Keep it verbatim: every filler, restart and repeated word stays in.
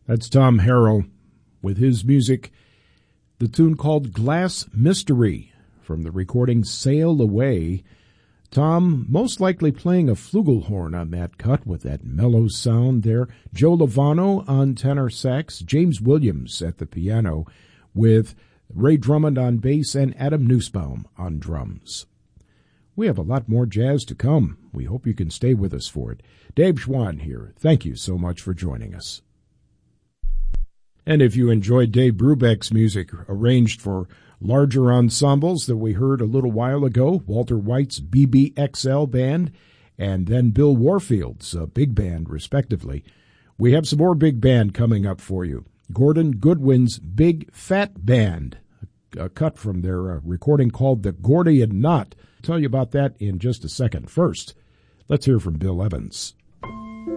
That's Tom Harrell with his music, the tune called Glass Mystery from the recording Sail Away. Tom most likely playing a flugelhorn on that cut with that mellow sound there. Joe Lovano on tenor sax, James Williams at the piano with Ray Drummond on bass and Adam Nussbaum on drums. We have a lot more jazz to come. We hope you can stay with us for it. Dave Schwann here. Thank you so much for joining us. And if you enjoyed Dave Brubeck's music arranged for larger ensembles that we heard a little while ago, Walter White's B B X L Band and then Bill Warfield's uh, Big Band, respectively, we have some more big band coming up for you. Gordon Goodwin's Big Fat Band, a cut from their uh, recording called The Gordian Knot. I'll tell you about that in just a second. First, let's hear from Bill Evans.